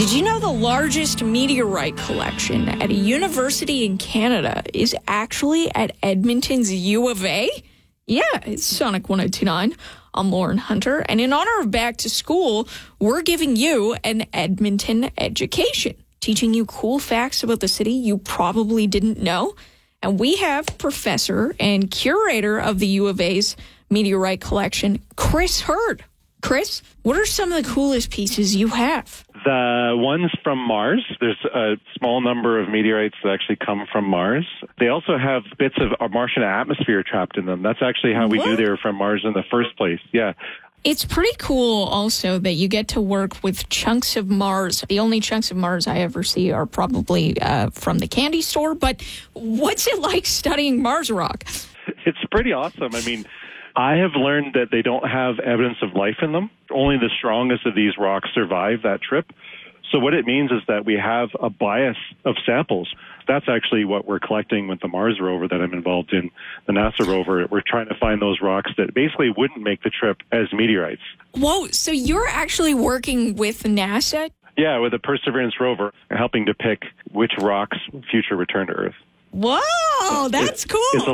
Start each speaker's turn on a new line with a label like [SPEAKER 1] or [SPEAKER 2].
[SPEAKER 1] Did you know the largest meteorite collection at a university in Canada is actually at Edmonton's U of A? Yeah, it's Sonic 1029. I'm Lauren Hunter, and in honor of Back to School, we're giving you an Edmonton education, teaching you cool facts about the city you probably didn't know. And we have professor and curator of the U of A's meteorite collection, Chris Hurd. Chris, what are some of the coolest pieces you have?
[SPEAKER 2] The ones from Mars. There's a small number of meteorites that actually come from Mars. They also have bits of our Martian atmosphere trapped in them. That's actually how we knew they were from Mars in the first place. Yeah.
[SPEAKER 1] It's pretty cool also that you get to work with chunks of Mars. The only chunks of Mars I ever see are probably from the candy store. But what's it like studying Mars rock?
[SPEAKER 2] It's pretty awesome. I mean, I have learned that they don't have evidence of life in them. Only the strongest of these rocks survive that trip. So what it means is that we have a bias of samples. That's actually what we're collecting with the Mars rover that I'm involved in, the NASA rover. We're trying to find those rocks that basically wouldn't make the trip as meteorites.
[SPEAKER 1] Whoa, so you're actually working with NASA?
[SPEAKER 2] Yeah, with the Perseverance rover, helping to pick which rocks future return to Earth.
[SPEAKER 1] Whoa, that's cool.
[SPEAKER 2] It's a